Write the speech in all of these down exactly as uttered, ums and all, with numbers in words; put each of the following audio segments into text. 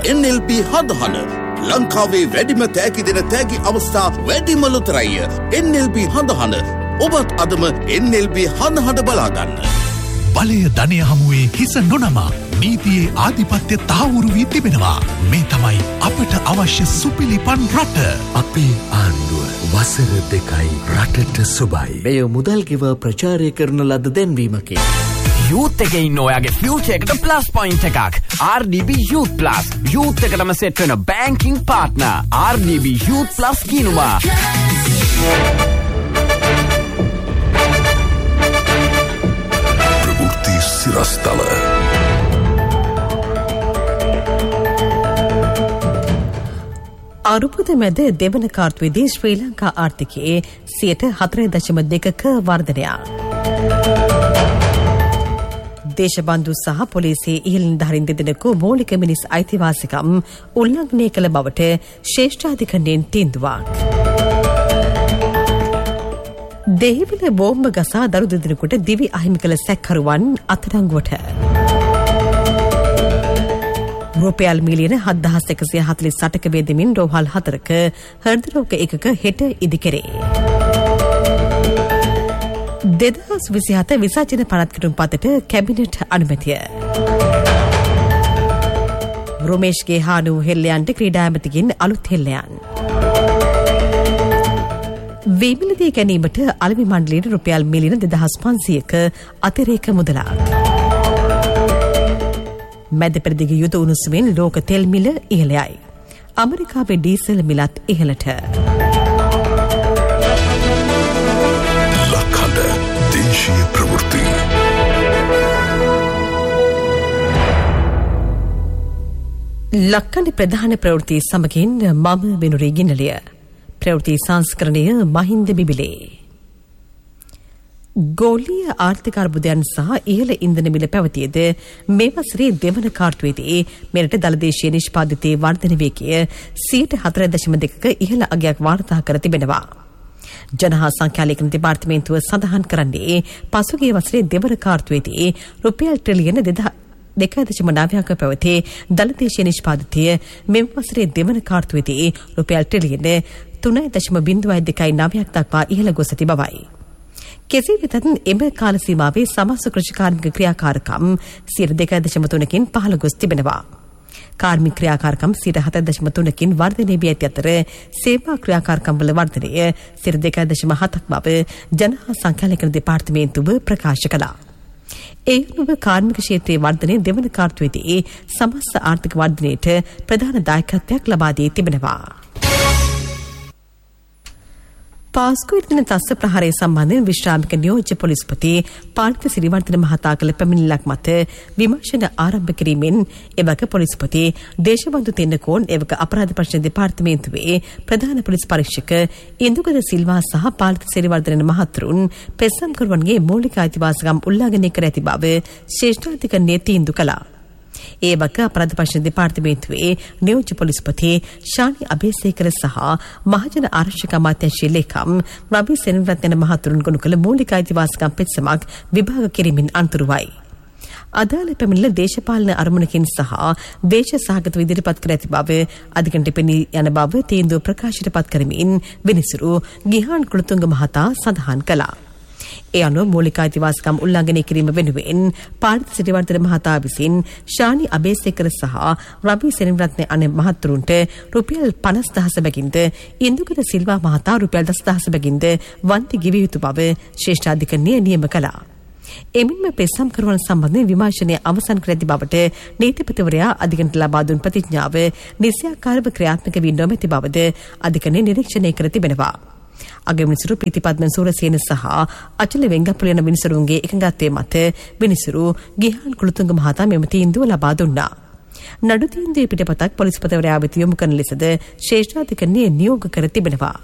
එන් L P හඳහන ලංකාවේ වැඩිම තෑගි දෙන තෑගි අවස්ථා වැඩිම ලොතරැයි එන් එල් පී හඳහන ඔබත් අදම එන් එල් පී හඳහන බලාගන්න. බලය ධනය හමුවේ හිස නොනමා නීතියේ ආධිපත්‍ය තහවුරු වී තිබෙනවා. මේ තමයි අපට අවශ්‍ය සුපිලිපන් රට. අපේ ආණ්ඩුව වසර දෙකයි රටට සුබයි. මෙය මුදල් ගෙව ප්‍රචාරය කරන ලද දැන්වීමකි. යූත් එකේ ඉන්න ඔයාගේ ෆියුචර් එකට ප්ලස් පොයින්ට් එකක්. ආර් ඩී බී Youth Plus. යූත් එකටම සෙට් වෙන බැංකින් පාර්ට්නර්. ආර් ඩී බී Youth Plus කියනවා. ප්‍රවෘත්ති සිරස්තල. අරුපුද මැද දෙවන කාර්තුවේදී ශ්‍රී ලංකා ආර්ථිකයේ සියයට හතර දශම දෙකක වර්ධනයක්. දේශබන්දු සහ පොලිසියේ ඉහළ නිලධාරීන් දෙදෙනෙකු මූලික මිනිස් අයිතිවාසිකම් උල්ලංඝනය කළ බවට ශ්‍රේෂ්ඨාධිකරණයෙන් තීන්දුවක්. දෙහිවල බෝම්බ ගසා දරු දෙදෙනෙකුට දිවි අහිමි කළ සැකකරුවන් අත්අඩංගුවට. රුපියල් මිලියන හත්දහස් එකසිය හතළිස් අටක වේදමින් රෝහල් හතරක හෘද රෝග එකක හෙට ඉදිකෙරේ. දෙදහස් විසිහත විසර්ජන පනත් කිටුම්පතට කැබිනට් අනුමැතිය. රොමේෂ්ගේ හානු හෙල්ලයන්ට ක්‍රීඩා ඇමතිකින් අලුත් හෙල්ලයන්. වීමිලදී ගැනීමට අලෙවි මණ්ඩලයට රුපියල් මිලියන දෙදහස් පන්සියයක අතිරේක මුදලක්. මැද පෙරදිග යුද උණුසුමින් ලෝක තෙල් මිල ඉහළයයි. ඇමරිකාවේ ඩීසල් මිලත් ඉහළට. ලක්හඬ දේශීය ප්‍රවෘත්ති. ලක්කණ්ඩ ප්‍රධාන ප්‍රවෘත්ති සමගින් මම වෙනුරී ගින්නලිය. ප්‍රවෘත්ති සංස්කරණය මහින්ද බිබිලේ. ගෝලීය ආර්ථික අර්බුදයන් සහ ඉහළ ඉන්ධන මිල පැවතියද මේ වසරේ දෙවන කාර්තුවේදී මෙරට දළදේශීය නිෂ්පාදිතයේ වර්ධන වේගය සියයට හතර දශම දෙකක ඉහළ අගයක් වාර්තා කර තිබෙනවා. ජනහා සංඛ්‍යාලේඛන දෙපාර්තමේන්තුව සඳහන් කරන්නේ පසුගිය වසරේ දෙවන කාර්තුවේදී රුපියල් ට්‍රිලියන දෙක දශම නවයක පැවති දළදේශීය නිෂ්පාදිතය මෙම වසරේ දෙවන කාර්තුවේදී රුපියල් ට්‍රිලියන තුන දශම දෙකයි නවයක් දක්වා ඉහළ ගොස් ඇති බවයි. කෙසේ වෙතත් එම කාල සීමාවේ සමස්ත කෘෂිකාර්මික ක්‍රියාකාරකම් සියයට දෙක දශම තුනකින් පහළ ගොස් තිබෙනවා. කාර්මික ක්‍රියාකාරකම් සියයට හතර දශම තුනකින් වර්ධනය වී ඇති අතර සේවා ක්‍රියාකාරකම් වල වර්ධනය සියයට දෙක දශම හතක් බව ජනහා සංඛ්‍යාලේඛන දෙපාර්තමේන්තුව ප්‍රකාශ කළා. ඒ අනුව කාර්මික ක්ෂේත්‍රයේ වර්ධනය දෙවන කාර්තුවේදී සමස්ත ආර්ථික වර්ධනයට ප්‍රධාන දායකත්වයක් ලබා දී තිබෙනවා. පාස්කු ඉර්ධන තස්ස ප්‍රහාරය සම්බන්ධයෙන් විශ්‍රාමික නියෝජ්‍ය පොලිස්පති පාර්ථ සිරිවර්ධන මහතා කළ පැමිණිල්ලක් මත විමර්ශන ආරම්භ කිරීමෙන් එවක පොලිස්පති දේශබන්දු තෙන්නකෝන් එවක අපරාධ ප්‍රශ්න දෙපාර්තමේන්තුවේ ප්‍රධාන පොලිස් පරීක්ෂක ඉන්දුගද සිල්වා සහ පාර්ථ සිරිවර්ධන මහතුරුන් පෙස්සම්කරුවන්ගේ මූලික අයිතිවාසිකම් උල්ලංඝනය කර ඇති බව ශ්‍රේෂ්ඨාධිකරණය තීන්දුව කළා. ඒ වග අපරාධ ප්‍රශ්න දෙපාර්තමේන්තුවේ නියෝජ්‍ය පොලිස්පති ශානි අබේසේකර සහ මහජන ආරක්ෂක අමාත්‍යාංශයේ ලේකම් රවි සෙනවිරත්න මහතුරුන් ගොනු කළ මූලික අයිතිවාසිකම් පෙත්සමක් විභාග කිරීමෙන් අනතුරුවයි. අදාළ පැමිණිල්ල දේශපාලන අරමුණකින් සහ දේශ සහගත ඉදිරිපත් කර ඇති බව අධිකරණයට පෙනී යන බව තීන්දුව ප්‍රකාශයට පත් කරමින් විනිසුරු ගිහාන් කුලතුංග මහතා සඳහන් කළා. ඒ අනුව මූලික අයිතිවාසිකම් උල්ලංඝනය කිරීම වෙනුවෙන් පාර්ථ සිරිවර්ධන මහතා විසින් ශානි අබේසේකර සහ රවි සෙනවිරත්න අන මහතුරුන්ට රුපියල් පනස් දහස බැගින්ද ඉන්දුගද සිල්වා මහතා රුපියල් දස දහස බැගින්ද වන්ති ගෙවිය යුතු බව ශ්‍රේෂ්ඨාධිකරණය නියම කළා. එමින්ම පෙස්සම්කරුවන් සම්බන්ධයෙන් විමර්ශනය අවසන් කර ඇති බවට නීතිපතිවරයා අධිකරණයට ලබා දුන් ප්‍රතිඥාව නිසියාකාරව ක්‍රියාත්මක වී නොමැති බවද අධිකරණය නිරීක්ෂණය කර තිබෙනවා. අගවිනිසුරු ප්‍රීතිපද්මන් සූරසේන සහ අචල වෙංගප්පුල යන විනිසුරුන්ගේ එකඟත්වයේ මත විනිසුරු ගිහාන් කුලතුංග මහතා මෙම තීන්දුව ලබා දුන්නා. නඩු තීන්දුවේ පිටපතක් පොලිස්පතිවරයා වෙත යොමු කරන ලෙසද ශ්‍රේෂ්ඨාධිකරණය නියෝග කර තිබෙනවා.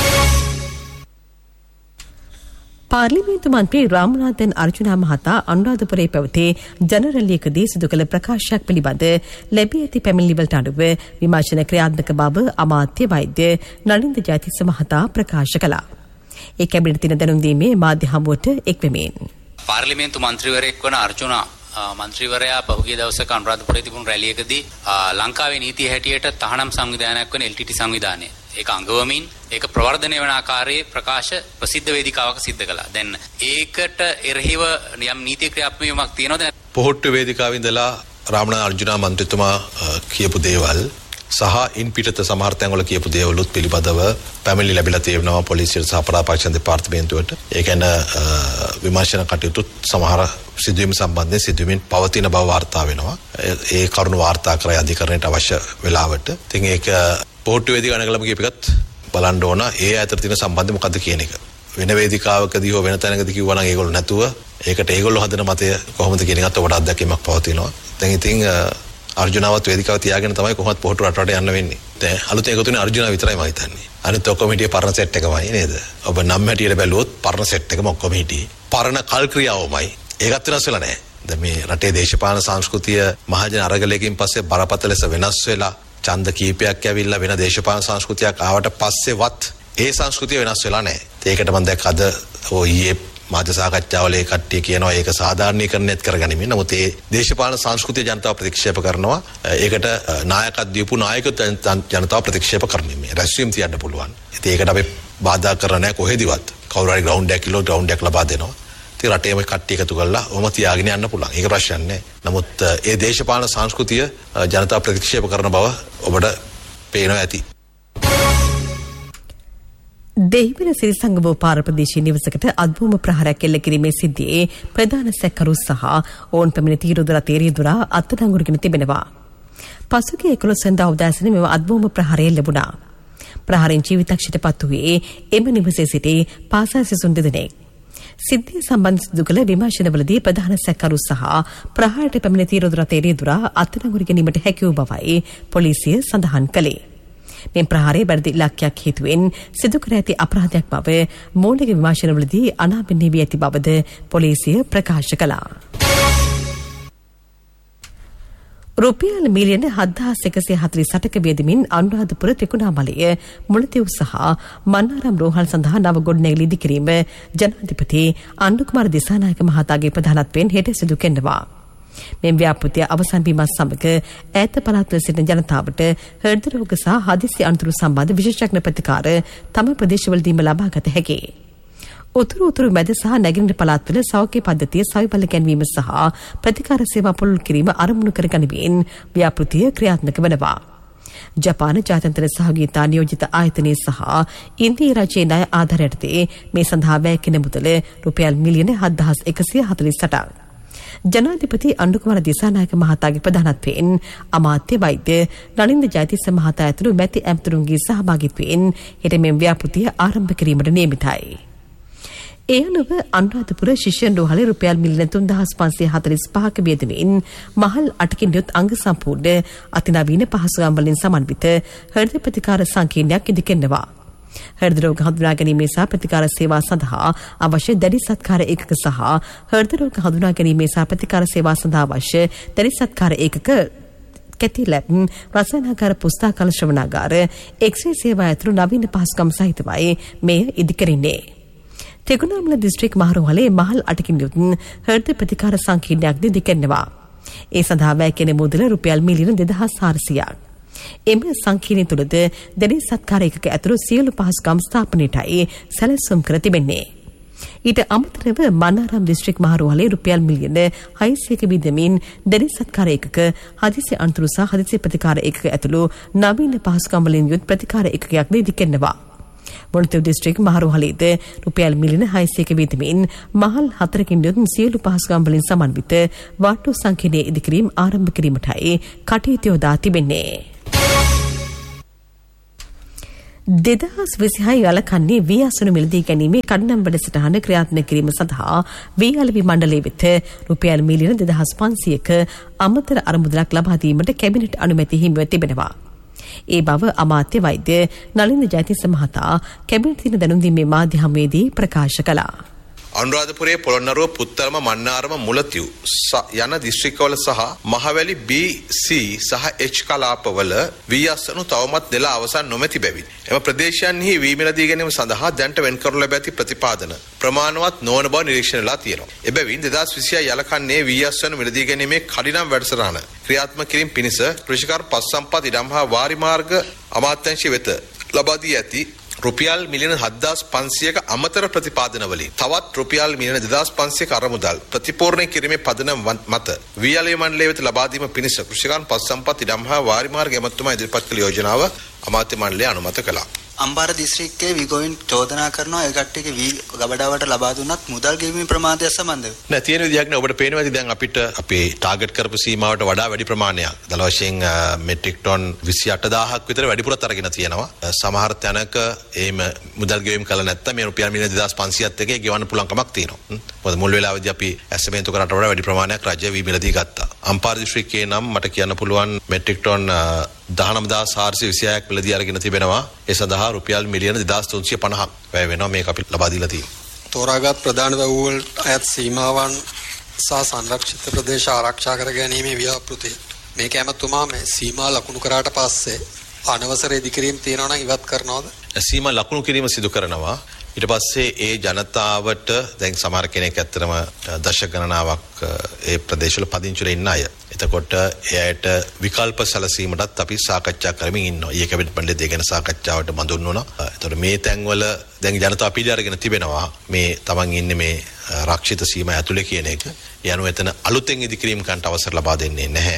පාර්ලිමේන්තු මන්ත්‍රී රාමනාഥන් අර්ජුනා මහතා අනුරාධපුරයේ පැවති ජනරැලියකදී සිදු කළ ප්‍රකාශයක් පිළිබඳ ලැබී ඇති පැමිණිලිවලට අනුව විමර්ශන ක්‍රියාත්මක බව අමාත්‍ය වෛද්‍ය නලින්ද ජයතිස්ස මහතා ප්‍රකාශ කළා. ඒ කැබිනට් දින දැනුම් දීමේ මාධ්‍ය හමුවට එක්වෙමින් පාර්ලිමේන්තු මන්ත්‍රීවරයෙක් වන අර්ජුනා මන්ත්‍රීවරයා පහුගිය දවසක අනුරාධපුරයේ තිබුණු රැලියකදී ලංකාවේ නීතිය හැටියට තහනම් සංවිධානයක් වන එල් ටී ටී සංවිධානය ඒක අංගවමින් ඒක ප්‍රවර්ධනය වන ආකාරයේ ප්‍රකාශ ප්‍රසිද්ධ වේදිකාවක සිද්ධ කළා. දැන් ඒකට එරෙහිව යම් නීති ක්‍රියාත්මකයක් තියෙනවද? පොහොට්ටු වේදිකාවේ ඉඳලා රාමනාථ අර්ජුනා මන්ත්‍රීතුමා කියපු දේවල් සහ ඉන් පිටත සමහර තැන්වල කියපු දේවලුත් පිළිබඳව පැමිණිලි ලැබිලා තියෙනවා පොලිසියට සහ අපරාධ දෙපාර්තමේන්තුවට. ඒ කියන්නේ විමර්ශන කටයුතු සමහර සිදුවීම් සම්බන්ධයෙන් සිදුවීම් පවතින බව වාර්තා වෙනවා. ඒ කරුණු වාර්තා කරයි අධිකරණයට අවශ්‍ය වෙලාවට. ඉතින් ඒක පොහොට්ටු වේදිකාව නගලම කියපිකත් බලන්න ඕන ඒ අතර තියෙන සම්බන්ධය මොකද්ද කියන එක. වෙන වේදිකාවකදී හෝ වෙන තැනකදී කිව්වා නම් ඒගොල්ලෝ නැතුව ඒකට ඒගොල්ලෝ හදන මතය කොහොමද කියන එකත් ඔබට අත්දැකීමක් පවතිනවා. දැන් ඉතින් අර්ජුනාවත් වේදිකාව තියාගෙන තමයි කොහොමත් පොහොට්ටු රට රට යන්න වෙන්නේ. දැන් අලුතෙන් එකතු වෙන අර්ජුනා විතරයි මම හිතන්නේ. අනිත් ඔක්කොම හිටියේ පරණ සෙට් එකමයි නේද? ඔබ නම් හැටියට බැලුවොත් පරණ සෙට් එකම ඔක්කොම හිටියේ. පරණ කල් ක්‍රියාවමයි. ඒකත් වෙනස් වෙලා නැහැ. දැන් මේ රටේ දේශපාලන සංස්කෘතිය මහජන අරගලයකින් පස්සේ බරපතල ලෙස වෙනස් වෙලා ඡන්ද කීපයක් ඇවිල්ලා වෙන දේශපාලන සංස්කෘතියක් ආවට පස්සේවත් ඒ සංස්කෘතිය වෙනස් වෙලා නැහැ. ඒකට මම දැක්ක අද ඔය ඊයේ මාධ්‍ය සාකච්ඡාවල ඒ කට්ටිය කියනවා ඒක සාධාරණීකරණයත් කරගනිමින්. නමුත් ඒ දේශපාලන සංස්කෘතිය ජනතාව ප්‍රතික්ෂේප කරනවා. ඒකට නායකත්ව දීපු නායකයෝ ජනතාව ප්‍රතික්ෂේප කරමින් මේ රැස්වීම් තියන්න පුළුවන්. ඉතින් ඒකට අපි බාධා කරන්නේ නැහැ කොහෙදිවත්. කවුරු හරි ග්‍රවුන්ඩ් එකක් කිලෝ ග්‍රවුන්ඩ් එකක් ලබා දෙනවා. ඉතින් රටේම කට්ටිය එකතු කරලා ඔහොම තියාගෙන යන්න පුළුවන්. ඒක ප්‍රශ්නයක් නෑ. නමුත් ඒ දේශපාලන සංස්කෘතිය ජනතාව ප්‍රතික්ෂේප කරන බව ඔබට පේනවා ඇති. දෙහිවල සිරිසංගම පාර ප්‍රදේශීය නිවසකට අද්භූම ප්‍රහාරයක් එල්ල කිරීමේ සිද්ධියේ ප්‍රධාන සැකකරු සහ ඔවුන් පැමිණ තීරුදර තේරීදුරා අත්අඩංගුවටගෙන තිබෙනවා. පසුගිය එකොළොස් වෙනිදා උදෑසන මෙම අද්භූම ප්‍රහාරය ලැබුණා. ප්‍රහාරයෙන් ජීවිතක්ෂයට පත් වූයේ එම නිවසේ සිටි පාසල් සිසුන් දෙදෙනෙක්. සිද්ධිය සම්බන්ධ සිදු කළ විමර්ශනවලදී ප්‍රධාන සැකකරු සහ ප්‍රහාරයට පැමිණ තීරුදර තේරීදුරා අත්අඩංගුවට ගැනීමට හැකි වූ බවයි පොලිසිය සඳහන් කළේ. මේ ප්‍රහාරයේ බැරදි ඉලක්කයක් හේතුවෙන් සිදු කර ඇති අපරාධයක් බව මූලික විමර්ශනවලදී අනාවරණය වී ඇති බවද පොලිසිය ප්‍රකාශ කළා. රුපියල් මිලියන හත්දාස් එකසිය හතළිස් අටක වියදමින් අනුරාධපුර ත්‍රිකුණාමලය මුලතිව් සහ මන්නාරම් රෝහල් සඳහා නව ගොඩනැගිලි ඉදිකිරීම ජනාධිපති අනුකුමාර දිසානායක මහතාගේ ප්‍රධානත්වයෙන් හෙට සිදු කෙරෙනවා. මෙම ව්‍යාපෘතිය අවසන් වීමත් සමග ඈත පළාත්වල සිටින ජනතාවට හෘද රෝග සහ හදිසි අනතුරු සම්බන්ධ විශේෂඥ ප්‍රතිකාර තම ප්‍රදේශවලදීම ලබා ගත හැකියි. උතුරු උතුරු මැද සහ නැගෙනහිර පළාත්වල සෞඛ්‍ය පද්ධතිය සවිබල ගැන්වීම සහ ප්‍රතිකාර සේවා පුළුල් කිරීම අරමුණු කර ගනිමින් ව්‍යාපෘතිය ක්‍රියාත්මක වනවා. ජපාන ජාත්‍යන්තර සහයෝගීතා නියෝජිත ආයතනයේ සහ ඉන්දියා රජයේ ණය ආධාරයටදී මේ සඳහා වැය කෙන මුදල රුපියල් මිලියන හත්දාස් එකසිය හතළිස් අටක්. ජනාධිපති අනුකුමාර දිසානායක මහතාගේ ප්‍රධානත්වයෙන් අමාත්‍ය වෛද්‍ය නලින්ද ජයතිස්ස මහතා ඇතුළු මැති ඇමතුරුන්ගේ සහභාගීත්වයෙන් හෙට මෙම ව්‍යාපෘතිය ආරම්භ කිරීමට නියමිතයි. ඒ අනුව අනුරාධපුර ශිෂ්‍යයන් රෝහලේ රුපියල් මිලියන තුන්දාස් පන්සිය හතළිස් පහක වියදමින් මහල් අටකින් යුත් අංග සම්පූර්ණ අතිනවීන පහසුකම් වලින් සමන්විත හෘද ප්‍රතිකාර සංකීර්ණයක් ඉදිකෙරනවා. හෘද රෝග හඳුනා ගැනීමේ සහ ප්‍රතිකාර සේවා සඳහා අවශ්‍ය දැඩි සත්කාර ඒකක සහ හෘද රෝග හඳුනා ගැනීමේ සහ ප්‍රතිකාර සේවා සඳහා අවශ්‍ය දැඩි සත්කාර ඒකක කැති ලැබ් රසායනාගාර පුස්තකාල ශ්‍රවණාගාර එක්ස්රේ සේවා ඇතුළු නවීන පහසුකම් සහිතවයි මෙය ඉදිකරින්නේ. තෙගුණාමල දිස්ත්‍රික් මහරෝහලේ මහල් අටකින් යුත් හෘද ප්‍රතිකාර සංකීර්ණයක් ඉදිකරනවා. ඒ සඳහා වැය කෙරෙන මුදල රුපියල් මිලියන දෙදහස් හාරසියයක්. එම සංකීර්ණය තුළද දැඩි සත්කාර ඒකක ඇතුළු සියලු පහසුකම් ස්ථාපනයටයි සැලසුම් කර තිබෙන්නේ. ඊට අමතරව මන්නාරම් දිස්ත්‍රික් මහරෝහලේ රුපියල් මිලියන හයසියක වියදමින් දැඩි සත්කාර ඒකක හදිසි අනතුරු සහ හදිසි ප්‍රතිකාර ඒකක ඇතුළු නවීන පහසුකම් වලින් යුත් ප්‍රතිකාර ඒකකයක් ඉදිකරනවා. මොනතෙව් දිස්ත්‍රික් මහරෝහලේද රුපියල් මිලියන හයසියක වියදමින් මහල් හතරකින් යුත් සියලු පහසුකම් වලින් සමන්විත වාට්ටු සංකීර්ණය ඉදිකිරීම ආරම්භ කිරීමටයි කටයුතු යොදා තිබෙන්නේ. දෙදහස් විසිහය යලකන්නේ වී අසුණු මිලදී ගැනීමේ කඩනම් වැඩසටහන ක්‍රියාත්මක කිරීම සඳහා වී අලෙවි මණ්ඩලය වෙත රුපියල් මිලියන දෙදහස් පන්සියයක අමතර අරමුදලක් ලබා දීමට කැබිනට් අනුමැතිය හිමිව තිබෙනවා. ඒ බව අමාත්‍ය වෛද්‍ය නලින්ද ජයතිස්ස මහතා කැබිනට් දින දැනුම් දීමේ මාධ්‍ය හමුවේදී ප්‍රකාශ කළා. අනුරාධපුරයේ පොළොන්නරුව පුත්තලම මන්නාරම මුලතිව් යන දිස්ත්‍රික්කවල සහ මහවැලි B C සහ H කලාපවල වී අස්වනු තවමත් නෙලා අවසන් නොමැති බැවින් එම ප්‍රදේශයන්හි වී මිලදී ගැනීම සඳහා දැනට වෙන් කරනු ලැබ ඇති ප්‍රතිපාදන ප්‍රමාණවත් නොවන බව නිරීක්ෂණලා තියෙනවා. එබැවින් දෙදාස් විසිහය යලකන්නේ වී අස්වනු මිලදී ගැනීමේ කඩිනම් වැඩසටහන ක්‍රියාත්මක කිරීම පිණිස කෘෂිකාර පස් සම්පත් ඉඩම් හා වාරි මාර්ග අමාත්‍යාංශය වෙත ලබා දී ඇති රුපියල් මිලියන හත්දාස් පන්සියයක අමතර ප්‍රතිපාදන වලින් තවත් රුපියල් මිලියන දෙදාස් පන්සියයක අරමුදල් ප්‍රතිපූර්ණ කිරීමේ පදනම මත වී අලය මණ්ඩලය වෙත ලබා දීම පිණිස කෘෂිකාරන් පස් සම්පත් ඉඩම් හා වාරි මාර්ග ඇමතුමා ඉදිරිපත් කළ යෝජනාව අමාත්‍ය මණ්ඩලය අනුමත කළා. අම්බාර දිස්ත්‍රික්කයේ විගෝයින් චෝදනා කරනවා ඒ කට්ටියගේ වී ගබඩාවට ලබා දුන්නත් මුදල් ගෙවීමේ ප්‍රමාණය සම්බන්ධව. නෑ තියෙන විදිහක් නෑ ඔබට පේනවා ඉතින් දැන් අපිට අපේ ටාගට් කරපු සීමාවට වඩා වැඩි ප්‍රමාණයක් දල වශයෙන් මෙට්‍රික් ටොන් විසි අට දාහක් විතර වැඩිපුරත් අරගෙන තියෙනවා. සමහර තැනක එහෙම මුදල් ගෙවීම කළා නැත්නම් මේ රුපියල් මිලියන දෙදාස් පන්සියයත් එකේ ගෙවන්න පුළුවන් කමක් තියෙනවා. මොකද මුල් වෙලාවේදී අපි ඇස්තමේන්තු කරාට වඩා වැඩි ප්‍රමාණයක් රජය වී මිලදී ගත්තා. අම්පාර දිස්ත්‍රික්කයේ නම් මට කියන්න පුළුවන් මෙට්‍රික් ටොන් දහනම දාස් හාරසිය විසිහයක් මිලදී අරගෙන තිබෙනවා. ඒ සඳහා රුපියල් මිලියන දෙදාස් තුන්සිය පනහක් වැය වෙනවා මේක අපි ලබා දීලා තියෙනවා. තෝරාගත් ප්‍රධාන වූවලට අයත් සීමාවන් සහ සංරක්ෂිත ප්‍රදේශ ආරක්ෂා කර ගැනීමේ ව්‍යාපෘතිය මේක ඇමතුමා මේ සීමා ලකුණු කරාට පස්සේ අනවසර ඉදිකිරීම තියෙනවා නම් ඉවත් කරනවද? සීමා ලකුණු කිරීම සිදු කරනවා. ඊට පස්සේ ඒ ජනතාවට දැන් සමහර කෙනෙක් ඇත්තටම දශක ගණනාවක් ඒ ප්‍රදේශවල පදිංචිලා ඉන්න අය. එතකොට එයාට විකල්ප සැලසීමටත් අපි සාකච්ඡා කරමින් ඉන්නවා. ඊයේ කැබිනට් මණ්ඩලයේ ගැන සාකච්ඡාවට බඳුන් වුණා. එතකොට මේ තැන්වල දැන් ජනතාව පිළි අරගෙන තිබෙනවා මේ තමන් ඉන්නේ මේ ආරක්ෂිත සීමා ඇතුලේ කියන එක. ඒ අනුව එතන අලුතෙන් ඉදිකිරීම කරන්න අවසර ලබා දෙන්නේ නැහැ.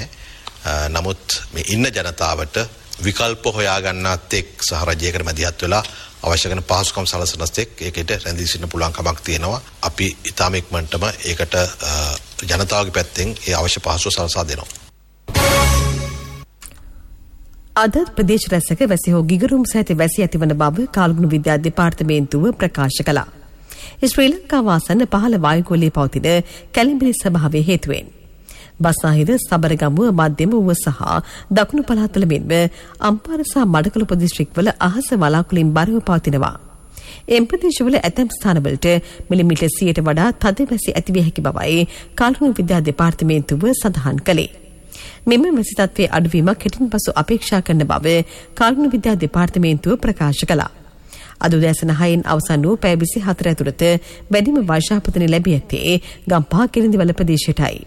නමුත් මේ ඉන්න ජනතාවට විකල්ප හොයා ගන්නත් එක් සහ රජයකට මැදිහත් වෙලා අවශ්‍ය කරන පහසුකම් සලසනත් එක් ඒකට රැඳී සිටින්න පුළුවන් කමක් තියෙනවා. අපි ඊටම ඉක්මනටම ඒකට ජනතාවගේ පැත්තෙන් ඒ අවශ්‍ය පහසුව සලසා දෙනවා. අද ප්‍රදේශ රැසක වැසි හෝ ගිගරුම් සහිත වැසි ඇතිවන බව කාල්ගුණ විද්‍යා දෙපාර්තමේන්තුව ප්‍රකාශ කළා. ශ්‍රී ලංකාව ආසන්න පහළ වායුගෝලයේ පවතින කැළඹිලි ස්වභාවයේ හේතුවෙන් බස්නාහිර සබරගමුව මධ්‍යම ඌව සහ දකුණු පළාත්වල මෙන්ම අම්පාර සහ මඩකලපු දිස්ත්‍රික්වල අහස වලාකුළින් බරව පවතිනවා. එම් ප්‍රදේශවල ඇතැම් ස්ථානවලට මිලිමීටර් සියයට වඩා තද වැසි ඇතිවිය හැකි බවයි කාල්ගුණ විද්‍යා දෙපාර්තමේන්තුව සඳහන් කළේ. මෙම වැසි තත්ත්වයේ අඩුවීමක් හෙටින් පසු අපේක්ෂා කරන බව කාල්ගුණ විද්‍යා දෙපාර්තමේන්තුව ප්‍රකාශ කළා. අද උදෑසන හයෙන් අවසන් වූ පැය විසිහතර ඇතුළත වැඩිම වර්ෂාපතන ලැබී ඇත්තේ ගම්පහ කිරිඳිවැල ප්‍රදේශයටයි.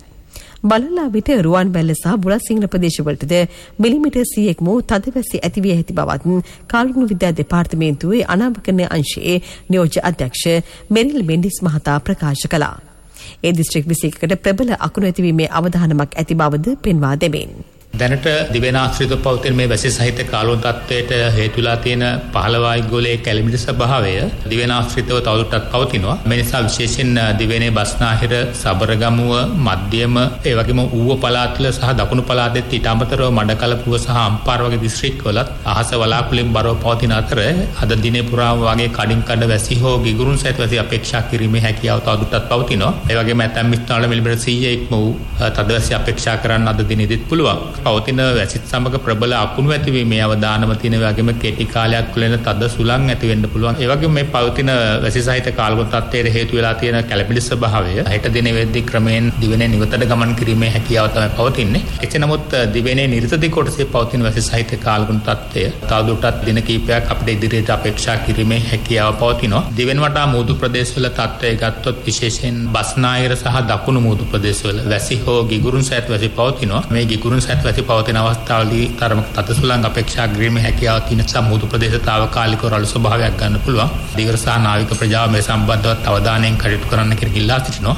බලලා විට රුවන් බැල්ල සහ බුලත්සිංහ ප්‍රදේශවලටද මිලිමීටර් සියයක් වූ තද වැසි ඇතිවිය ඇති බවත් කාල්ගුණ විද්‍යා දෙපාර්තමේන්තුවේ අනාවකරණ අංශයේ නියෝජ්‍ය අධ්‍යක්ෂ මෙරිල් මෙන්ඩිස් මහතා ප්‍රකාශ කළා. ඒ දිස්ත්‍රික් විසි එකකට ප්‍රබල අකුණු ඇතිවීමේ අවධානමක් ඇති බවද පෙන්වා දෙමින් දැනට දිවෙන ආශ්‍රිත පවතින මේ වැසි සහිත කාලෝන් තත්ත්වයට හේතුලා තියෙන පහළ වායුගෝලයේ කැළඹිලි ස්වභාවය දිවෙන ආශ්‍රිතව තවදුරටත් පවතිනවා. මේ නිසා විශේෂයෙන් දිවෙනේ බස්නාහිර සබරගමුව මධ්‍යම ඒ වගේම ඌව පළාත්වල සහ දකුණු පළාතෙත් ඊට අමතරව මඩකලපුව සහ අම්පාර වගේ දිස්ත්‍රික්කවලත් අහස වලාකුළින් බරව පවතින අතර අද දිනේ පුරාම වගේ කඩින් කඩ වැසි හෝ ගිගුරුන් සහිත වැසි අපේක්ෂා කිරීමේ හැකියාව තවදුරටත් පවතිනවා. ඒ වගේම ඇතැම් ස්ථානවල මිලිමීටර් සියයක් වූ තද වැසි අපේක්ෂා කරන්න අද දිනේදීත් පුළුවන්. පවතින වැසිත් සමග ප්‍රබල අකුණු ඇතිවීමේ අවදානම තියෙන වගේම කෙටි කාලයක් තුළ එන තද සුළං ඇති වෙන්න පුළුවන්. ඒ වගේම මේ පවතින වැසි සහිත කාලගුණ තත්ත්වයට හේතු වෙලා තියෙන කැළඹිලි ස්වභාවය හෙට දිනේ වෙද්දී ක්‍රමයෙන් දිවෙනේ නිවතට ගමන් කිරීමේ හැකියාව තමයි පවතින්නේ. එසේ නමුත් දිවෙනේ නිර්ත දිග කොටසේ පවතින වැසි සහිත කාලගුණ තත්ත්වය තවදුරටත් දින කිහිපයක් අපිට ඉදිරියට අපේක්ෂා කිරීමේ හැකියාව පවතිනවා. දිවෙන වටා මූදු ප්‍රදේශවල තත්ත්වය ගත්තොත් විශේෂයෙන් බස්නාහිර සහ දකුණු මූදු ප්‍රදේශවල වැසි හෝ ගිගුරුන් සහිත වැසි පවතිනවා. මේ ගිගුරුන් සහිත වැසි පවතින අවස්ථාවලදී තරමක තද සුළං අපේක්ෂා කිරීමේ හැකියාව තියෙන සමුදු ප්‍රදේශතාවකාලිකව රළු ස්වභාවයක් ගන්න පුළුවන්. දීවර සහ නාවික ප්‍රජාව මේ සම්බන්ධව අවධානයෙන් කටයුතු කරන්න කියලා ඉල්ලා සිටිනවා.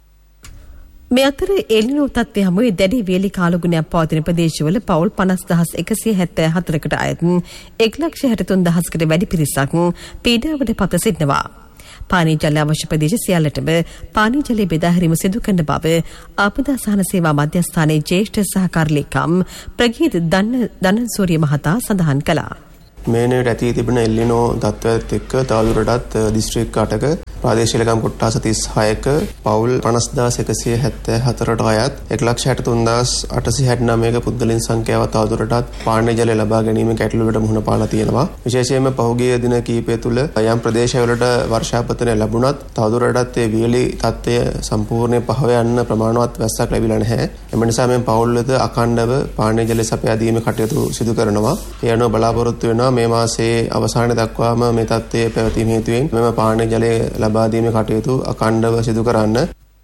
මේ අතර එල්නිනෝ තත්ත්වය හමුවේ දැඩි වේලි කාලගුණයක් පවතින ප්‍රදේශවල පවුල් පනස් දහස් එකසිය හැත්තෑ හතරකට අයත් එක් ලක්ෂ හැටතුන් දහසකට වැඩි පිරිසක් පීඩාවට පත සිටිනවා. පානීය ජල අවශ්‍ය ප්‍රදේශ සියල්ලටම පානීය ජලය බෙදා හැරීම සිදු කරන බව ආපදා සහන සේවා මධ්‍යස්ථානයේ ජ්‍යෙෂ්ඨ සහකාර ලේකම් ප්‍රගීත් දන්නසූරිය මහතා සඳහන් කළා. මේනට ඇති තිබෙන එල්ලිනෝ තත්ත්වයත් එක්ක තවදුරටත් දිස්ත්‍රික් අටක ප්‍රාදේශීය ලේකම් කොට්ටාස තිස් හයක පවුල් පනස් හදාස් එකසිය හැත්තෑ හතරට අයත් එක ලක්ෂ හැට තුන් හදාස් අටසිය හැට නවයක පුද්ගලයන් සංඛ්‍යාව තවදුරටත් පානීය ජලය ලබා ගැනීම ගැටලුවකට මුහුණ පාලා තියෙනවා. විශේෂයෙන්ම පහුගිය දින කිහිපය තුළ යම් ප්‍රදේශවලට වර්ෂාපතනය ලැබුණත් තවදුරටත් ඒ වියලි තත්ත්වය සම්පූර්ණයෙන් පහව යන්න ප්‍රමාණවත් වැස්සක් ලැබිලා නැහැ. එම නිසා මේ පවුල් වෙත අඛණ්ඩව පානීය ජල සපයා දීමේ කටයුතු සිදු කරනවා. ඒ අනුව බලාපොරොත්තු වෙනවා මේ මාසයේ අවසානය දක්වාම මේ තත්ත්වය පැවතීම හේතුවෙන් මෙම පානීය ජලය ලබා දීමේ කටයුතු අඛණ්ඩව සිදු කරන්න.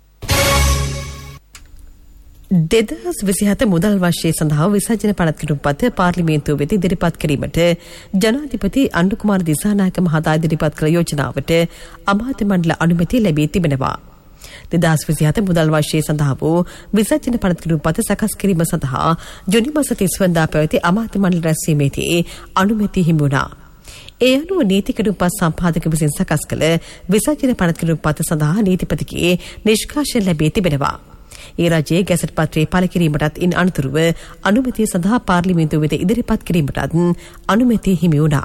දෙදහස් විසිහත මුදල් වර්ෂය සඳහා විසර්ජන පනත් කිරුම්පත පාර්ලිමේන්තුව වෙත ඉදිරිපත් කිරීමට ජනාධිපති අනුකුමාර දිසානායක මහතා ඉදිරිපත් කළ යෝජනාවට අමාත්‍ය මණ්ඩල අනුමැතිය ලැබී තිබෙනවා. දෙදහස් විසිහත මුදල් වර්ෂය සඳහා වූ විසර්ජන පනත් කිරුම්පත සකස් කිරීම සඳහා ජුනි මාස තිස් වෙනිදා පැවති අමාත්‍ය මණ්ඩල රැස්වීමේදී අනුමැතිය හිමි වුණා. ඒ අනුව නීති කිරුම්පත් සම්පාදක විසින් සකස් කළ විසර්ජන පනත් කිරුම්පත සඳහා නීතිපතිගේ නිෂ්කාශන ලැබී තිබෙනවා. ඒ රජයේ ගැසට් පත්‍රයේ පළ කිරීමටත් ඉන් අනතුරුව අනුමැතිය සඳහා පාර්ලිමේන්තුව වෙත ඉදිරිපත් කිරීමටත් අනුමැතිය හිමි වුණා.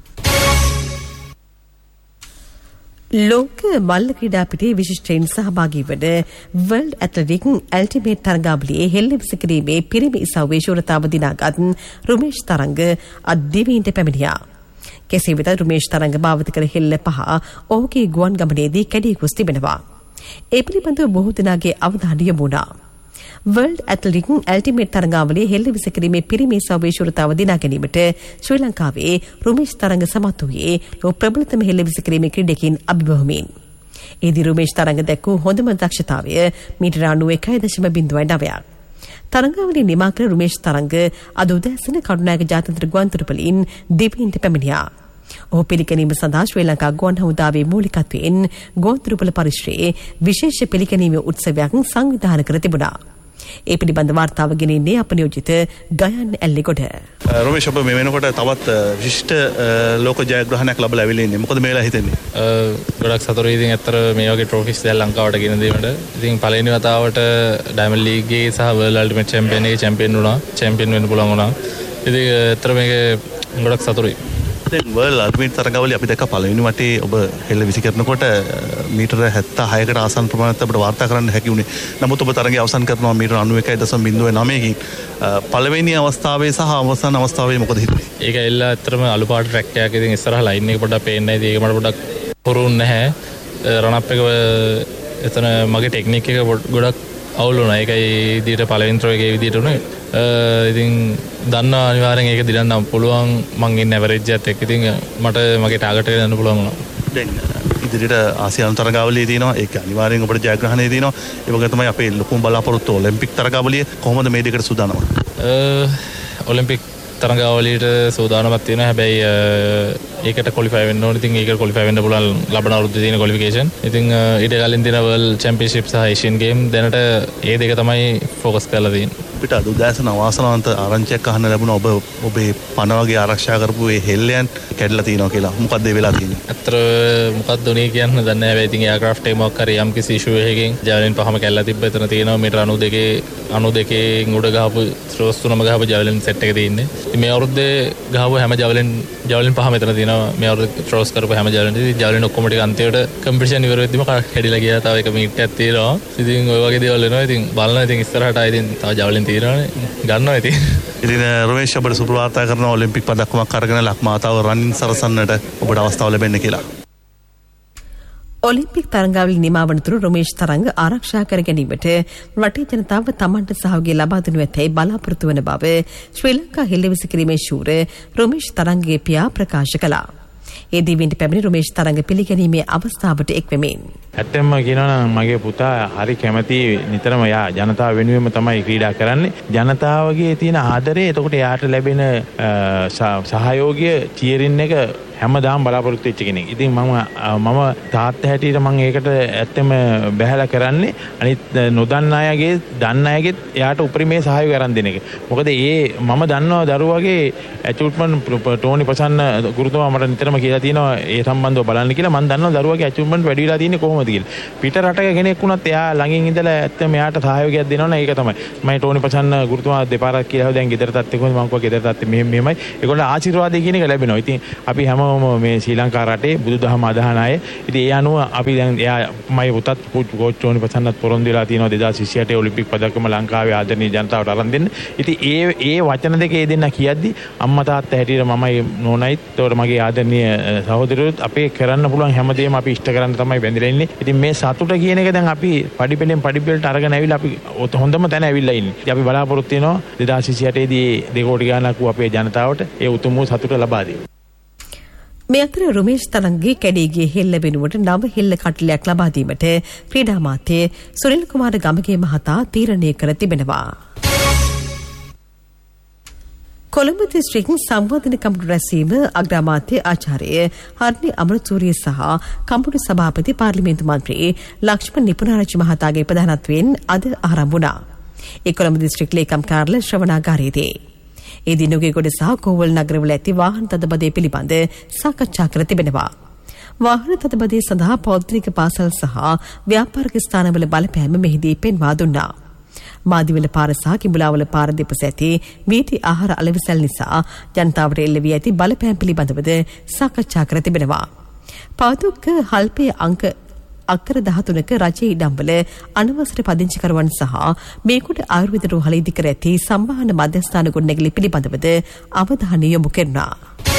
ලෝක මල්ල ක්‍රීඩා පිටියේ විශිෂ්ටයින් සහභාගී වන වර්ල්ඩ් ඇත්ලටික් අල්ටිමේට් තරගාවලියේ හෙළිවිස කිරීමේ පිරිමි ඉසව්වේ ශූරතාව දිනාගත් රුමේෂ් තරංග අද දිවයිනට පැමිණියා. කෙසේ වෙතත් රුමේෂ් තරංග භාවිත කළ හෙල්ල පහ ඔහුගේ ගුවන් ගමනේදී කැඩී ගොස් තිබෙනවා. ඒ පිළිබඳව බොහෝ දෙනාගේ අවධානය යොමු වුණා. වර්ල්ඩ් ඇත්ලටික් අල්ටිමේට් තරගාවලියේ හෙළිවිස කිරීමේ පිරිමි ඉසව්වේ ශූරතාව දිනා ගැනීමට ශ්‍රී ලංකාවේ රුමේෂ් තරංග සමත් වූයේ ලෝක ප්‍රබලතම හෙළිවිස කිරීමේ ක්‍රීඩකයින් අභිබවමින්. ඒදී රුමේෂ් තරංග දැක්වූ හොඳම දක්ෂතාවය මීටර අනූ එකයි දශම බිංදුවයි නවයක්. තරගාවලිය නිමා කළ රුමේෂ් තරංග අද උදෑසන කරුණායක ජාත්‍යන්තර ගුවන්තොටුපළින් දිවයිනට පැමිණියා. ඔහු පිළිගැනීම සඳහා ශ්‍රී ලංකා ගුවන් හමුදාවේ මූලිකත්වයෙන් ගුවන්තොටුපළ පරිශ්‍රයේ විශේෂ පිළිගැනීමේ උත්සවයක් සංවිධානය කර තිබුණා. ඒ පිළිබඳ වාර්තාව ගෙනෙන්නේ අප නියෝජිත ගයන් ඇල්ලේගොඩ. රොමේෂ් ඔබ මේ වෙනකොට තවත් විශිෂ්ට ලෝක ජයග්‍රහණයක් ලැබලා ඇවිල්ලා ඉන්නේ. මොකද මේ වෙලාව හිතෙන්නේ? ගොඩක් සතුටුයි. ඉතින් ඇත්තට මේ වගේ ට්‍රොෆිස් දැන් ලංකාවට ගෙන දීමට. ඉතින් පළවෙනි වතාවට ඩයමන්ඩ් ලීග්ගේ සහ වර්ල්ඩ් අල්ටිමේට් චැම්පියන් එකේ චැම්පියන් වුණා. චැම්පියන් වෙන්න පුළුවන් වුණා. ඉතින් ඇත්තට මේක ගොඩක් සතුටුයි. දැන් වර්ල්ඩ් අල්ටිමේට් තරගාවලිය අපි දැක්ක පළවෙනි වටේ ඔබ හෙළ විසි කරනකොට මීටර හැත්තෑ හයකට ආසන්න ප්‍රමාණයක් අපිට වාර්තා කරන්න හැකි වුණේ. නමුත් ඔබ තරගය අවසන් කරනවා මීටර අනූ එකයි දශම බිංදුව නවයකින්. පළවෙනි අවස්ථාවේ සහ අවසන් අවස්ථාවේ මොකද හිතුනේ? ඒක එල්ල ඇත්තටම අලු පාට ට්‍රැක් එකක්. ඉතින් ඉස්සරහ ලයින් එක පොඩ්ඩක් පේන්නේ නැහැ. ඒක මට පොඩ්ඩක් පුරුන් නැහැ. රන් අප් එක එතන මගේ ටෙක්නික් එක ගොඩක් අවුල් වුණා. ඒකයි විදියට පළවෙනි ත්‍රෝ එකේ විදියට උනේ. ඉතින් දන්න අනිවාර්යෙන් ඒක දිනන්න පුළුවන්. මං ඉන්නේ ඇවරේජ් එකත් එක්ක. ඉතින් මට මගේ ටාගට් එක ගන්න පුළුවන් වුණා. දැන් ඉදිරියට ආසියානු තරගාවලිය තියෙනවා. ඒක අනිවාර්යෙන් ඔබට ජයග්‍රහණය තියෙනවා. ඒ වගේ තමයි අපේ ලොකුම බලාපොරොත්තු ඔලිම්පික් තරගාවලිය. කොහොමද මේ දෙකට සූදානම? ඔලිම්පික් තරගාවලියට සූදානමක් තියෙනවා. හැබැයි ඒකට ක්වොලිෆයි වෙන්න ඕනේ. ඉතින් ඒකට ක්වොලිෆයි වෙන්න පුළුවන් ලබන අවුරුද්දේ තියෙන ක්වොලිෆිකේෂන්. ඉතින් ඊට කලින් තියෙන වර්ල්ඩ් චැම්පියන්ෂිප් සහ ඒෂියන් ගේම් දැනට ඒ දෙක තමයි ෆෝකස් කරලා තියෙන්නේ. අපිට අද උදෑසන අවාසනාවන්ත ආරංචියක් අහන්න ලැබුණා. ඔබ ඔබේ පණ වගේ ආරක්ෂා කරපු ඒ හෙල්ලයන් කැඩලා තියෙනවා කියලා. මොකක්ද ඒ වෙලා තියෙන්නේ? අතර මොකක්ද උනේ කියන්න දන්නේ නැහැ. හැබැයි ඉතින් එයාක්‍රාෆ්ට් එක මොකක් හරි යම් කිසි ඉෂුව එකකින් ජැවලින් පහම කැඩලා තිබ්බ. එතන තියෙනවා මීටර අනූ දෙකේ අනූ දෙකෙන් උඩ ගහපු ත්‍රෝස් තුනම ගහපු ජැවලින් සෙට් එක තියෙන්නේ. ඉතින් මේ අවුරුද්දේ ගහපු හැම ජැවලින් ජැවලින් පහම එතන තියෙනවා. මේ අවුරුද්දේ ත්‍රෝස් කරපු හැම ජැවලින් ඉතින් ජැවලින් ඔක්කොම ටික අන්තිමට කම්පිටිෂන් ඉවර වෙද්දිම කැඩිලා ගියා. තව එක මිනිත්යක් තියෙනවා. ඉතින් ඔය වගේ දේවල් වෙනවා. ඉතින් බලනවා. ඉතින් ඉස්සරහට ආයෙත් තව ජැවලින් තියෙනවානේ. ගන්නවා ඉතින්. ඉතින් රොමේෂ් ඔබට සුපවාර්තා කරනවා ඔලිම්පික් පදක්කමක් අරගෙන ලක්මාතාව රනින් සරසන්නට ඔබට අවස්ථාව ලැබෙන්න කියලා. ඔලිම්පික් තරගාවලිය නිමාවනතුරු රොමේෂ් තරංග ආරක්ෂා කර ගැනීමට රටේ ජනතාව තමන්ට සහයෝගය ලබා දෙනු ඇතැයි බලාපොරොත්තු වන බව ශ්‍රී ලංකා හෙළිවිස කිරීමේ ශූර රොමේෂ් තරංගගේ පියා ප්‍රකාශ කළා. ඒ දිවින්ට පැමිණි රොමේෂ් තරංග පිළිගැනීමේ අවස්ථාවට එක් වෙමින් ඇත්තම කියනවා නම් මගේ පුතා හරි කැමති නිතරම යා ජනතාව වෙනුවෙන්ම තමයි ක්‍රීඩා කරන්නේ. ජනතාවගේ තියෙන ආදරය එතකොට යාට ලැබෙන සහයෝගය චීරින් එක හැමදාම බලාපොරොත්තු වෙච්ච කෙනෙක්. ඉතින් මම මම තාත්තා හැටියට මම ඒකට ඇත්තම බැහැලා කරන්නේ අනිත් නොදන්න අයගේ දන්න අයගේ එයාට උපරිමයේ සහයෝගය අරන් දෙන එක. මොකද ඒ මම දන්නවා දරුවගේ ඇචීව්මන්ට් ටෝනි ප්‍රසන්න ගුරුතුමා මට නිතරම කියලා තියෙනවා ඒ සම්බන්ධව බලන්න කියලා. මම දන්නවා දරුවගේ ඇචීව්මන්ට් වැඩි වෙලා තියෙන්නේ කොහොමද කියලා. පිට රටක කෙනෙක් වුණත් එයා ළඟින් ඉඳලා ඇත්තම එයාට සහයෝගයක් දෙනවනේ ඒක තමයි. මම ටෝනි ප්‍රසන්න ගුරුතුමා දෙපාරක් කියලා දැන් ගෙදරටත් එක්කම මම කිව්වා ගෙදරටත් මෙහෙම මෙහෙමයි. ඒගොල්ලෝ ආශිර්වාදය කියන එක ලැබෙනවා. ඉතින් අපි හැම නිතරම මේ ශ්‍රී ලංකා රටේ බුදුදහම අදහන අය. ඉතින් ඒ අනුව අපි දැන් එයා මගේ පුතත් කෝච් චෝනි ප්‍රසන්නත් පොරොන්දු වෙලා තියෙනවා දෙදාස් විසි අටේ ඔලිම්පික් පදකම ලංකාවේ ආදරණීය ජනතාවට අරන් දෙන්න. ඉතින් ඒ ඒ වචන දෙක ඒ දෙන්න කියද්දි අම්මා තාත්තා හැටියට මමයි නෝනයිත් ඒතකොට මගේ ආදරණීය සහෝදරයොත් අපේ කරන්න පුළුවන් හැමදේම අපි ඉෂ්ට කරන්න තමයි බැඳලා ඉන්නේ. ඉතින් මේ සතුට කියන එක දැන් අපි පඩිපෙළෙන් පඩිපෙළට අරගෙන ඇවිල්ලා අපි හොඳම තැන ඇවිල්ලා ඉන්නේ. ඉතින් අපි බලාපොරොත්තු වෙනවා දෙදාස් විසි අටේ දී දෙකෝටි ගාණක් වූ අපේ ජනතාවට ඒ උතුම් වූ සතුට ලබා දෙන්න. මේ අතර රුමේෂ් තරංගේ කැඩීගේ හෙල්ල වෙනුවට නව හෙල්ල කටලයක් ලබා දීමට ක්‍රීඩා අමාත්‍ය සුනිල් කුමාර ගමගේ මහතා තීරණය කර තිබෙනවා. කොළඹ දිස්ත්‍රික් සංවර්ධන කමිටු රැස්වීම අග්‍රාමාත්‍ය ආචාර්ය හර්නි අමරසූරිය සහ කමිටු සභාපති පාර්ලිමේන්තු මන්ත්‍රී ලක්ෂ්මන් නිපුණාරච්චි මහතාගේ ප්‍රධානත්වයෙන් අද ආරම්භ වුණා. ඒ කොළඹ දිස්ත්‍රික් ලේකම් කාර්යාලය ශ්‍රවණාගාරයේදී ඒ දින නුගේගොඩ සහ කෝවල් නගරවල ඇති වාහන තදබදය පිළිබඳ සාකච්ඡා කර තිබෙනවා. වාහන තදබදය සඳහා පෞද්ගලික පාසල් සහ ව්‍යාපාරික ස්ථානවල බලපෑම මෙහිදී පෙන්වා දුන්නා. මාදිවල පාර සහ කිඹුලාවල පාර දෙපස ඇති වීථි ආහාර අලෙවිසල් නිසා ජනතාවට එල්ල වී ඇති බලපෑම් පිළිබඳවද සාකච්ඡා කර තිබෙනවා. පාදුක්ක හල්පේ අංක අක්කර දහතුනක රජයේ ඉඩම්වල අනවසර පදිංචිකරුවන් සහ මේකොට ආයුර්වේද රෝහල ඉදිකර ඇති සම්බාහන මධ්‍යස්ථාන ගොඩනැගිලි පිළිබඳවද අවධානය යොමු කෙරුණා.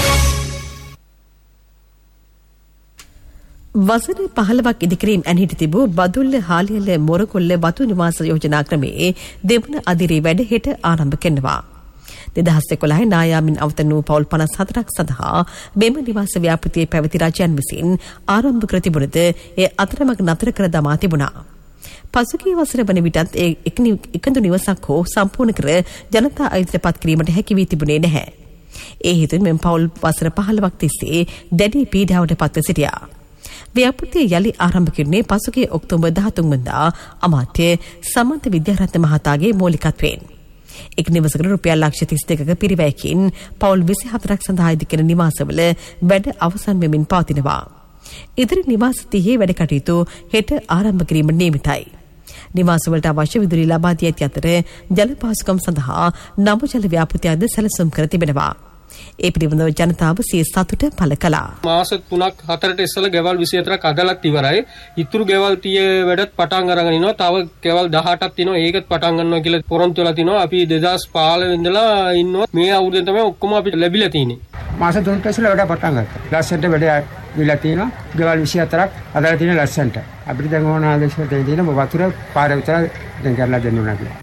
වසර පහළොවක් ඉදිකිරීම් ඇනහිට තිබූ බදුල්ල හාලියල මොරකොල්ල වතු නිවාස යෝජනා ක්‍රමයේ දෙවන අදිරේ වැඩ හෙට ආරම්භ කරනවා. දෙදහස් එකොළහේ නායාමින් අවතන් වූ පවුල් පනස් හතරක් සඳහා මෙම නිවාස ව්‍යාපෘතියේ පැවති රජයන් විසින් ආරම්භ කර තිබුණද ඒ අතරමඟ නතර කර දමා තිබුණා. පසුගිය වසර වන විටත් ඒ එකදු නිවසක් හෝ සම්පූර්ණ කර ජනතා අයිතියට පත් කිරීමට හැකි වී තිබුණේ නැහැ. ඒ හේතුවෙන් මෙම පවුල් වසර පහළොවක් තිස්සේ දැඩි පීඩාවට පත්ව සිටියා. ව්‍යාපෘතිය යළි ආරම්භ කිරුණේ පසුගිය ඔක්තෝබර් දහතුන් වෙනිදා අමාත්‍ය සමන්ත විද්‍යාරත්න මහතාගේ මූලිකත්වයෙන්. එක් නිවසකට රුපියල් ලක්ෂ තිස් දෙකක පිරිවැයකින් පවුල් විසි හතරක් සඳහා ඉදිකරන නිවාසවල වැඩ අවසන් වෙමින් පවතිනවා. ඉදිරි නිවාස තිහේ වැඩ කටයුතු හෙට ආරම්භ කිරීම නියමිතයි. නිවාසවලට අවශ්‍ය විදුලි ලබා දී ඇති අතර ජල පහසුකම් සඳහා නමු ජල ව්‍යාපෘතියද සැලසුම් කර තිබෙනවා. ඒ පිළිබඳව ජනතාව සිය සතුට පළ කළා. මාස තුනක් හතරට ඉස්සෙල්ලා ගෙවල් විසි හතරක් අදලත් ඉවරයි. ඉතුරු ගෙවල් තිය වැඩත් පටන් අරගෙන ඉනවා. තව ගෙවල් දහඅටක් තියෙනවා. ඒකත් පටන් ගන්නවා කියලා පොරොන්දු වෙලා තිනවා. අපි දෙදහස් පහළොව ඉඳලා ඉන්නවා. මේ අවුරුද්දෙන් තමයි ඔක්කොම අපිට ලැබිලා තියෙන්නේ. මාස තුනක් ඉස්සෙල්ලා වැඩ පටන් ගත්තා. ලස්සනට වැඩ විලා තියෙනවා. ගෙවල් විසි හතරක් අදලා තියෙන ලස්සනට. අපිට දැන් ඕන ආදේශයක් දෙන්න වතුර පාර විතර දැන් කරලා දෙන්න ඕන කියලා.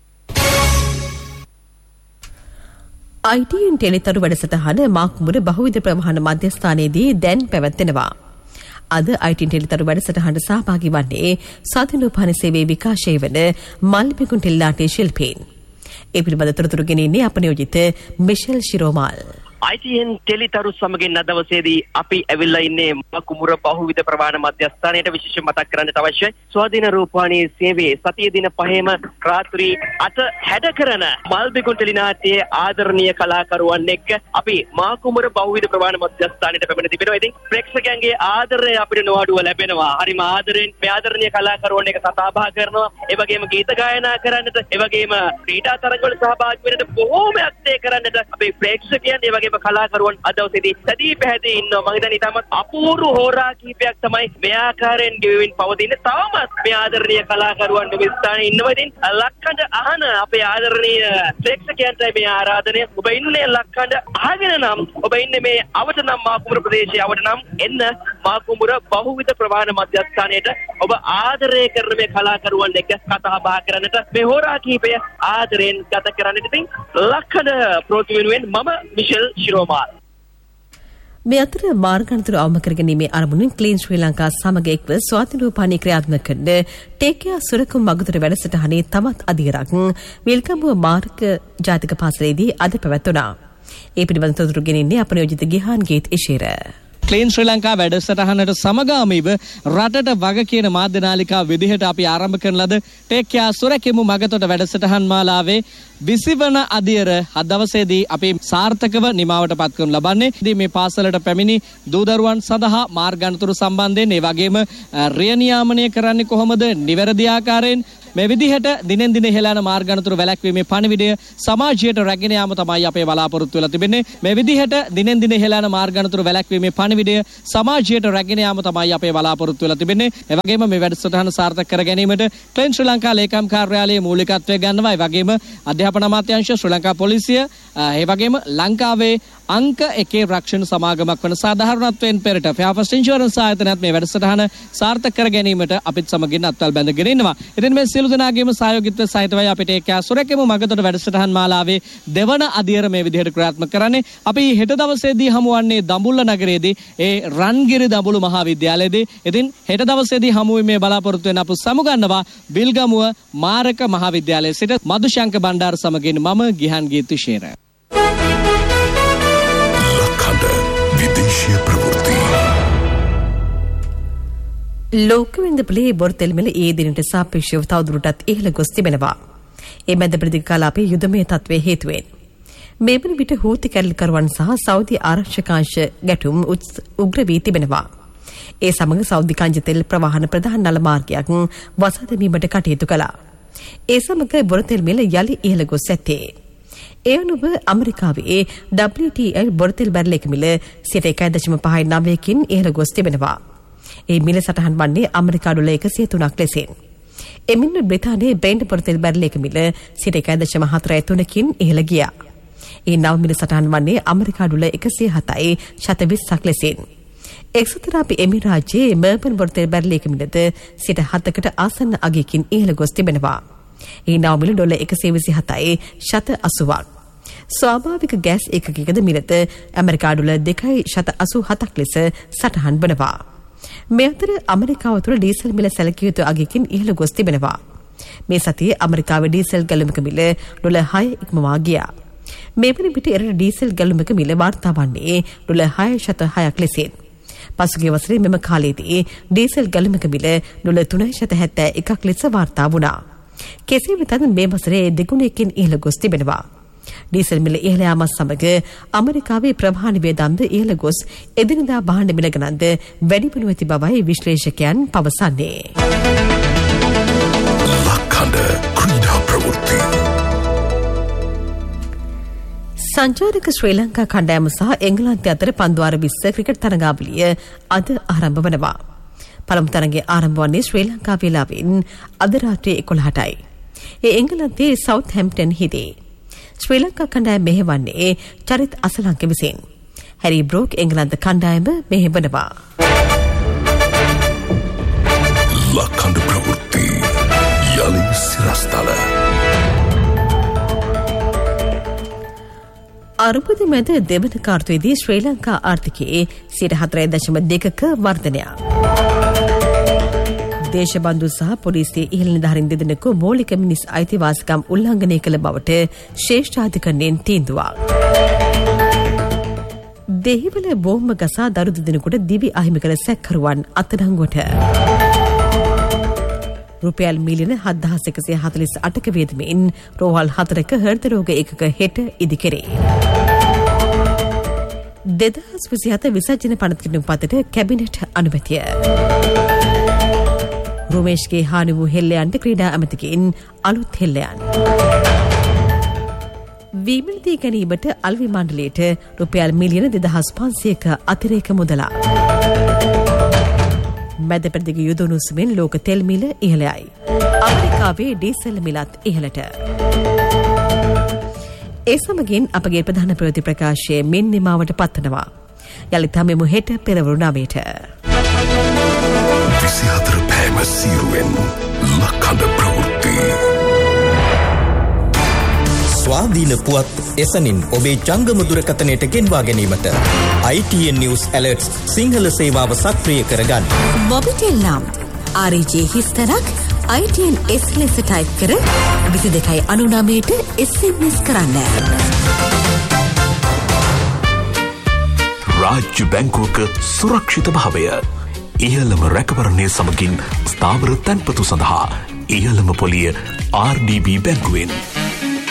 I T N ටෙලිතරු වැඩසටහන මාකුඹුර බහුවිධ ප්‍රවාහන මධ්‍යස්ථානයේදී දැන් පැවැත්වෙනවා. අද I T N ටෙලිතරු වැඩසටහනට සහභාගී වන්නේ ස්වාධීනෝපාන සේවයේ විකාශය වන මල්පිකුන් ටෙලිනාට්‍ය ශිල්පීන්. ඒ පිළිබඳ තොරතුරු ගෙනෙන්නේ අප නියෝජිත මිෂෙල් ශිරෝමාල්. I T N ටෙලිතරු සමගින් අද දවසේදී අපි ඇවිල්ලා ඉන්නේ මාකුඹුර බහුවිධ ප්‍රවාහන මධ්‍යස්ථානයට විශේෂ මතක් කරන්නට අවශ්‍ය ස්වාධීන රූපවාහිනී සේවයේ සතිය දින පහේම රාත්‍රී අට හැඩ කරන මල්බිකුන් ටෙලිනාට්‍යයේ ආදරණීය කලාකරුවන් එක්ක අපි මාකුඹුර බහුවිධ ප්‍රවාහන මධ්‍යස්ථානයට පැමිණ තිබෙනවා. ඉතින් ප්‍රේක්ෂකයන්ගේ ආදරය අපිට නොඅඩුව ලැබෙනවා. හරිම ආදරෙන් මේ ආදරණීය කලාකරුවන් එක්ක කතා බහ කරනවා. ඒ වගේම ගීත ගායනා කරන්නට, ඒ වගේම ක්‍රීඩා තරඟවල සහභාගී වෙන්නට බොහෝමයක් දේ කරන්නට අපි ප්‍රේක්ෂකයන් ඒ වගේම කලාකරුවන් අද දවසේදී සැදී පැහැදී ඉන්නවා. මම හිතන්නේ තාමත් අපූර්ව හෝරා කිහිපයක් තමයි මේ ආකාරයෙන් ගෙවිමින් පවතින්නේ. තාමත් මේ ආදරණීය කලාකරුවන් මේ ස්ථානයේ ඉන්නවා. ඉතින් ලක්කඩ අහන අපේ ආදරණීය ප්‍රේක්ෂකයන්ට මේ ආරාධනය. ඔබ ඉන්නේ ලක්කඩ අහගෙන නම් ඔබ ඉන්නේ මේ අවට නම් මාකුඹුර ප්‍රදේශයේ අවට නම් එන්න මාකුඹුර බහුවිධ ප්‍රවාහන මධ්‍යස්ථානයට ඔබ ආදරය කරන මේ කලාකරුවන් එක්ක කතා බහ කරන්නට මේ හෝරා කිහිපය ආදරෙන් ගත කරන්නට. ඉතින් ලක්කඩ ප්‍රෝති වෙනුවෙන් මම මිෂෙල් ශිරෝමාල්. මේ අතර මාර්ගාන්තර අවම කරගැනීමේ අරමුණින් ක්ලීන් ශ්‍රී ලංකා සමග එක්ව ස්වාධීනෝපානී ක්‍රියාත්මක කරන ටේකියා සුරකුම් මගුතර වැඩසටහනේ තවත් අධිරක් විල්කම්බුව මාර්ග ජාතික පාසලේදී අද පැවැත්වුණා. ඒ පිළිබඳ තොරතුරු ගෙනෙන්නේ අප නියෝජිත ගිහාන් ගේට් ඉෂේර. ක්ලීන් ශ්‍රී ලංකා වැඩසටහනට සමගාමීව රටට වග කියන මාධ්‍ය නාලිකා විදිහට අපි ආරම්භ කරන ලද ටේකියා සුරකිමු මගතොට වැඩසටහන් මාලාවේ විසිවන අදියර අද දවසේදී අපි සාර්ථකව නිමාවට පත් කරනු ලබන්නේ. ඉතින් මේ පාසලට පැමිණි දූ දරුවන් සඳහා මාර්ග අනතුරු සම්බන්ධයෙන් ඒ වගේම රිය නියාමනය කරන්නේ කොහොමද නිවැරදි ආකාරයෙන් මේ විදිහට දිනෙන් දින ඉහළන මාර්ග අනතුරු වැළැක්වීමේ පණිවිඩය සමාජයට රැගෙන යාම තමයි අපේ බලාපොරොත්තු වෙලා තිබෙන්නේ. මේ විදිහට දිනෙන් දින ඉහළන මාර්ග අනතුරු වැළැක්වීමේ පණිවිඩය සමාජයට රැගෙන යාම තමයි අපේ බලාපොරොත්තු වෙලා තිබෙන්නේ. ඒ වගේම මේ වැඩසටහන සාර්ථක කර ගැනීමට ක්ලෙන් ශ්‍රී ලංකා ලේකම් කාර්යාලයේ මූලිකත්වය ගන්නවා. ඒ වගේම අධ්‍යාපන අමාත්‍යාංශ, ශ්‍රී ලංකා පොලිසිය, ඒ වගේම ලංකාවේ අංක එකේ රක්ෂණ සමාගමක් වන සාධාරණත්වයෙන් පෙරට ෆෙයාර්ෆස්ට් ඉන්ෂුරන්ස් ආයතනයත් මේ වැඩසටහන සාර්ථක කර ගැනීමට අපිත් සමගින් අත්වල් බැඳගෙන ඉන්නවා. ඉතින් මේ සියලු දෙනාගේම සහයෝගීත්වය සහිතවයි අපිට ඒක සොරකෙමු මගතොට වැඩසටහන් මාලාවේ දෙවන අදියර මේ විදිහට ක්‍රියාත්මක කරන්නේ. අපි හෙට දවසේදී හමුවන්නේ දඹුල්ල නගරයේදී ඒ රන්ගිරි දඹුළු මහාවිද්‍යාලයේදී. ඉතින් හෙට දවසේදී හමුවීමේ බලාපොරොත්තු වෙන අපු සමුගන්නවා බිල්ගමුව මාරක මහාවිද්‍යාලයේ සිට මදුශංක බණ්ඩාර සමගින් මම ගිහන් ගීතුෂේර. විදේශීය ප්‍රවෘත්ති ලෝකවින්ද පලේ බොර්තෙල් මෙල ඒ දිනට සාපේක්ෂව තවදුරටත් ඉහළ ගොස් තිබෙනවා. ඒ මැද ප්‍රතිකාලාපයේ යුදමය තත්ත්වයේ හේතුවෙන් මේ වන විට හූති කැරලිකරුවන් සහ සෞදි ආරක්ෂකාංශ ගැටුම් උග්‍ර වී තිබෙනවා. ඒ සමග සෞදි කංජ තෙල් ප්‍රවාහන ප්‍රධාන නල මාර්ගයක් වසා දැමීමට කටයුතු කළා. ඒ සමග බොරතෙල් මෙල යලි ඉහළ ගොස් ඇත්තේ. ඒ අනුව ඇමරිකාවේ ඩබ්ලිව් ටී එල් බොරතෙල් බැරල් එක මිල සියයට එකයි දශම පහයි නවයකින් ඉහළ ගොස් තිබෙනවා. ඒ මිල සටහන් වන්නේ ඇමරිකා ඩොලර් එකසිය තුනක් ලෙසින්. එමින් බ්‍රිතාන්‍යයේ බ්‍රෙන්ට් බොරතෙල් බැරල් එක මිල සියයට එකයි දශම හතරයි තුනකින් ඉහළ ගියා. ඒ නව මිල සටහන් වන්නේ ඇමරිකා ඩොලර් එකසිය හතයි දශම විස්සක් ලෙසින්. එක්සත් අරාබි එමිරාජ්‍යයේ මර්බන් බොරතෙල් බැරල් එක මිලද සියයට හතකට ආසන්න අගයකින් ඉහළ ගොස් තිබෙනවා. ඒ නව මිල ඩොලර් එකසිය විසිහතයි දශම අසූවක්. ස්වාභාවික ගෑස් ඒකකයකද මිලත ඇමරිකා ඩොලර් දෙකයි දශම අසූ හතක් ලෙස සටහන් වනවා. මේ අතර ඇමරිකාව තුළ ඩීසල් මිල සැලකිය යුතු අගයකින් ඉහළ ගොස් තිබෙනවා. මේ සතියේ ඇමරිකාවේ ඩීසල් ගලමක මිල ඩොලර් හය ඉක්මවා ගියා. මේ වන විට එරට ඩීසල් ගලමක මිල වාර්තා වන්නේ ඩොලර් හය දශම හයක් ලෙසින්. පසුගිය වසරේ මෙම කාලයේදී ඩීසල් ගලමක මිල ඩොලර් තුනයි දශම හැත්තෑ එකක් ලෙස වාර්තා වුණා. කෙසේ වෙතත් මේ වසරේ දෙගුණයකින් ඉහළ ගොස් තිබෙනවා. ඩීසල් මිල ඉහළ යාමත් සමග ඇමරිකාවේ ප්‍රවාහන වේදම්ද ඉහළ ගොස් එදිනෙදා භාණ්ඩ මිල ගණන්ද වැඩි වනු ඇති බවයි විශ්ලේෂකයන් පවසන්නේ. ලක්කඩ ක්‍රීඩා ප්‍රවෘත්ති සංචාරක ශ්‍රී ලංකා කණ්ඩායම සහ එංගලන්තය අතර පන්දුවාර විස්ස ක්‍රිකට් තරගාවලිය අද ආරම්භ වනවා. පළමු තරගයේ ආරම්භ වන්නේ ශ්‍රී ලංකා වේලාවෙන් අද රාත්‍රියේ එකොළහටයි. ඒ එංගලන්තයේ සවුත්හැම්ප්ටන් හිදී. ශ්‍රී ලංකා කණ්ඩායම මෙහෙවන්නේ චරිත් අසලංක විසින්. හැරි බ්‍රෝක් එංගලන්ත කණ්ඩායම මෙහෙවනවා. ලක්කඩ ප්‍රවෘත්ති යලි සිරස්තල අරුපුද මැද දෙවන කාර්තුවේදී ශ්‍රී ලංකා ආර්ථිකයේ සියයට හතරයි දශම දෙකක වර්ධනයක්. දේශබන්දු සහ පොලිසිය ඉහළ නිලධාරීන් දෙදෙනෙකු මූලික මිනිස් අයිතිවාසිකම් උල්ලංඝනය කළ බවට ශ්‍රේෂ්ඨාධිකරණයෙන් තීන්දුවක්. දෙහිවල බෝම්බ ගසා දරු දෙදෙනෙකුට දිවි අහිමි කළ සැකකරුවන් අත්අඩංගුවට. රුපියල් මිලියන හත්දහස් එකසිය හතළිස් අටක වේදමින් රෝහල් හතරක හෘද රෝග ඒකක හෙට ඉදිකෙරේ. දෙදහස් විසිහත විසර්ජන පනත්කිණු පතට කැබිනට් අනුමැතිය. රුමේෂ්ගේ හානි වූ හෙල්ලයන්ට ක්‍රීඩා ඇමතිකින් අලුත් හෙල්ලයන්. වීමනදී ගැනීමට අල්වි මණ්ඩලයට රුපියල් මිලියන දෙදහස් පන්සියක අතිරේක මුදලා. මැද පෙරදිග යුද උණුසුමෙන් ලෝක තෙල් මිල ඉහළයි. ඇමරිකාවේ ඩීසල් මිලත් ඉහළට. ඒ සමගින් අපගේ ප්‍රධාන ප්‍රවෘත්ති ප්‍රකාශය මෙන් නිමාවට පත්වනවා. යළිත් හමුවෙමු හෙට පෙරවරු නවයට. විසිහතර පෑම සීරුවෙන් ලක්කඩ ප්‍රවෘත්ති ස්වාධීන පුවත් එසනින් ඔබේ ජංගම දුරකථනයට ගෙන්වා ගැනීමට I T N News Alerts Sinhala සේවාව සක්‍රිය කරගන්න. මොබිටෙල් නම් R J හිස්තරක් I T N S ලෙස ටයිප් කර විසි දෙකයි අනුනවයට S M S කරන්න. රාජ්‍ය බැංකුවක සුරක්ෂිත භාවය ඉහළම රැකවරණය සමගින් ස්ථාවර තැන්පතු සඳහා ඉහළම පොලිය R D B බැංකුවෙන්.